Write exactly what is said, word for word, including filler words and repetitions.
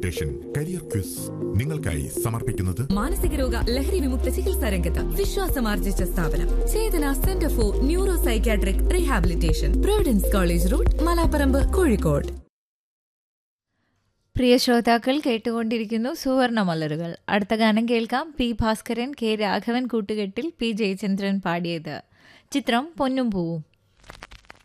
Rehabilitation career quiz നിങ്ങൾക്കായി സമർപ്പിക്കുന്നത് മാനസിക രോഗ ലഹരി വിമുക്ത ചികിത്സാ രംഗത്ത് വിശ്വാസമാർജിച്ച സ്ഥാപനം ചേതന centre for neuro psychiatric rehabilitation, Providence college road, Malaparamba, Kozhikode. പ്രിയ ശ്രോതാക്കൾ, കേട്ടുകൊണ്ടിരിക്കുന്നു സുവർണ മലരുകൾ. അടുത്ത ഗാനം കേൾക്കാം. പി ഭാസ്കരൻ, കെ രാഘവൻ കൂട്ടുകെട്ടിൽ പി ജയചന്ദ്രൻ പാടിയത്. ചിത്രം പൊന്നും പൂവും.